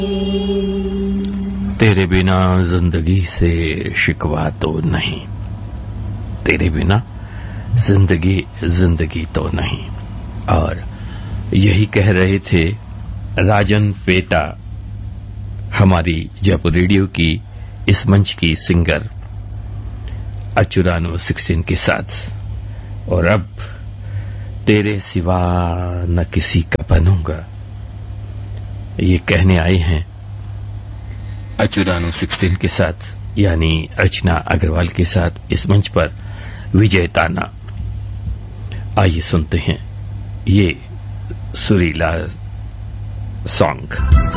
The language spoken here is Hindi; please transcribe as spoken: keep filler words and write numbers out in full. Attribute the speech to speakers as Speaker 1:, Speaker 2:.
Speaker 1: तेरे बिना जिंदगी से शिकवा तो नहीं, तेरे बिना जिंदगी जिंदगी तो नहीं। और यही कह रहे थे राजन पेटा, हमारी जयपुर रेडियो की इस मंच की सिंगर अर्चुरानो सिक्सटीन के साथ। और अब तेरे सिवा न किसी का बनूंगा, ये कहने आए हैं अर्चुरानो सिक्सटीन के साथ, यानी अर्चना अग्रवाल के साथ इस मंच पर विजय ताना। आइए सुनते हैं ये सुरीला सॉन्ग।